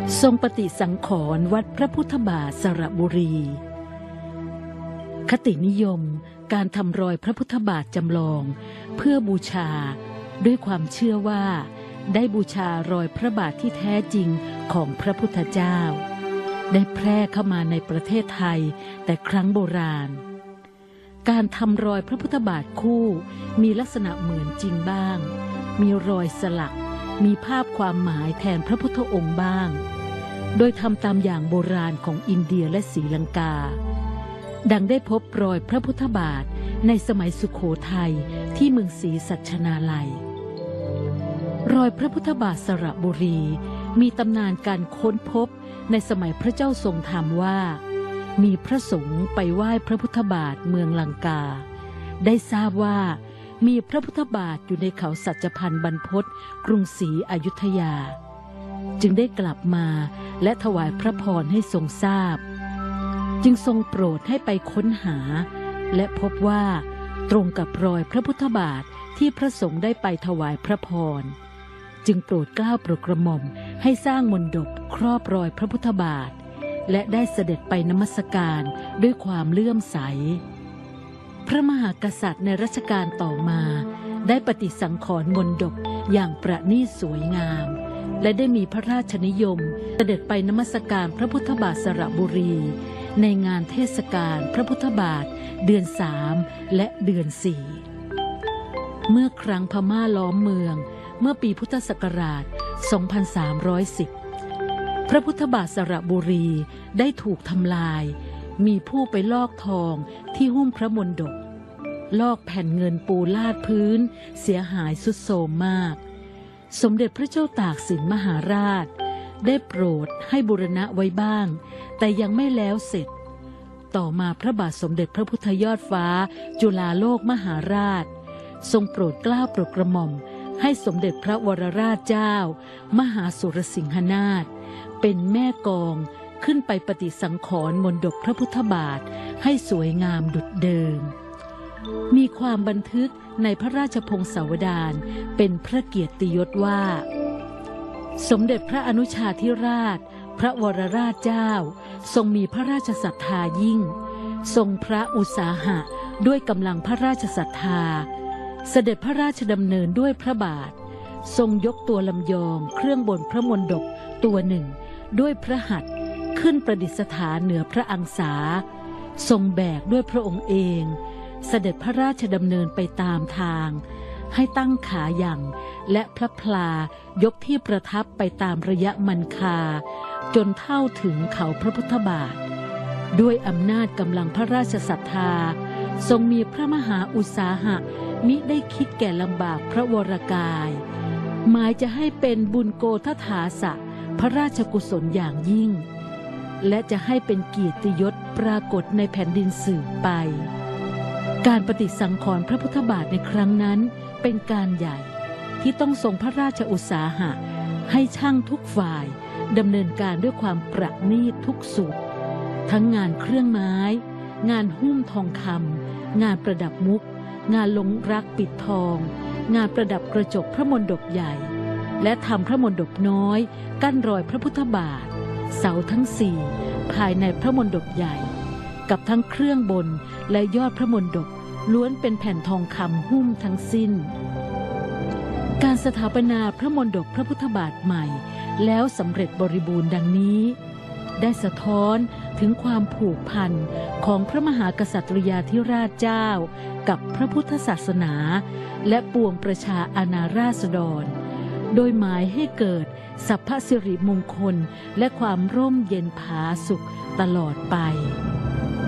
ทรงปฏิสังขรณ์วัดพระพุทธบาทสระบุรีคตินิยมการทำรอยพระพุทธบาทจำลองเพื่อบูชาด้วยความเชื่อว่าได้บูชารอยพระบาทที่แท้จริงของพระพุทธเจ้าได้แพร่เข้ามาในประเทศไทยแต่ครั้งโบราณการทำรอยพระพุทธบาทคู่มีลักษณะเหมือนจริงบ้างมีรอยสลักมีภาพความหมายแทนพระพุทธองค์บ้างโดยทำตามอย่างโบราณของอินเดียและศรีลังกาดังได้พบรอยพระพุทธบาทในสมัยสุโขทัยที่เมืองศรีสัชนาลัยรอยพระพุทธบาทสระบุรีมีตำนานการค้นพบในสมัยพระเจ้าทรงธรรมว่ามีพระสงฆ์ไปไหว้พระพุทธบาทเมืองลังกาได้ทราบว่ามีพระพุทธบาทอยู่ในเขาสัจพันธ์บรรพตกรุงศรีอยุธยาจึงได้กลับมาและถวายพระพรให้ทรงทราบจึงทรงโปรดให้ไปค้นหาและพบว่าตรงกับรอยพระพุทธบาทที่พระสงฆ์ได้ไปถวายพระพรจึงโปรดเกล้าโปรดกระหม่อมให้สร้างมณฑปครอบรอยพระพุทธบาทและได้เสด็จไปนมัสการด้วยความเลื่อมใสพระมหากษัตริย์ในรัชกาลต่อมาได้ปฏิสังขรณ์มณฑปอย่างประณีตสวยงามและได้มีพระราชนิยมเสด็จไปนมัสการพระพุทธบาทสระบุรีในงานเทศกาลพระพุทธบาทเดือน3และเดือน4เมื่อครั้งพม่าล้อมเมืองเมื่อปีพุทธศักราช 2310 พระพุทธบาทสระบุรีได้ถูกทำลายมีผู้ไปลอกทองที่หุ้มพระมณฑปลอกแผ่นเงินปูลาดพื้นเสียหายทรุดโทรมมากสมเด็จพระเจ้าตากสินมหาราชได้โปรดให้บูรณะไว้บ้างแต่ยังไม่แล้วเสร็จต่อมาพระบาทสมเด็จพระพุทธยอดฟ้าจุฬาโลกมหาราชทรงโปรดเกล้าโปรดกระหม่อมให้สมเด็จพระวรราชเจ้ามหาสุรสิงหนาถเป็นแม่กองขึ้นไปปฏิสังขรณ์มณฑปพระพุทธบาทให้สวยงามดุจเดิมมีความบันทึกในพระราชพงศาวดารเป็นพระเกียรติยศว่าสมเด็จพระอนุชาธิราชพระวรราชเจ้าทรงมีพระราชศรัทธายิ่งทรงพระอุตสาหะด้วยกำลังพระราชศรัทธาเสด็จพระราชดำเนินด้วยพระบาททรงยกตัวลำยองเครื่องบนพระมณฑปตัวหนึ่งด้วยพระหัตถ์ขึ้นประดิษฐานเหนือพระอังสาทรงแบกด้วยพระองค์เองเสด็จพระราชดำเนินไปตามทางให้ตั้งขาอย่างและพระพลายกที่ประทับไปตามระยะมันคาจนเท่าถึงเขาพระพุทธบาทด้วยอำนาจกำลังพระราชศรัทธาทรงมีพระมหาอุตสาหะมิได้คิดแก่ลำบากพระวรกายหมายจะให้เป็นบุญโกฏฐาสะพระราชกุศลอย่างยิ่งและจะให้เป็นเกียรติยศปรากฏในแผ่นดินสืบไปการปฏิสังขรณ์พระพุทธบาทในครั้งนั้นเป็นการใหญ่ที่ต้องทรงพระราชอุตสาหะให้ช่างทุกฝ่ายดำเนินการด้วยความประณีตทุกสุดทั้งงานเครื่องไม้งานหุ้มทองคำงานประดับมุกงานลงรักปิดทองงานประดับกระจกพระมณฑปใหญ่และทำพระมณฑปน้อยกั้นรอยพระพุทธบาทเสาทั้ง4ภายในพระมณฑปใหญ่กับทั้งเครื่องบนและยอดพระมณฑปล้วนเป็นแผ่นทองคำหุ้มทั้งสิ้นการสถาปนาพระมณฑปพระพุทธบาทใหม่แล้วสำเร็จบริบูรณ์ดังนี้ได้สะท้อนถึงความผูกพันของพระมหากษัตริยาธิราชเจ้ากับพระพุทธศาสนาและปวงประชาอาณาราษฎรโดยหมายให้เกิดสัพพสิริมงคลและความร่มเย็นผาสุขตลอดไป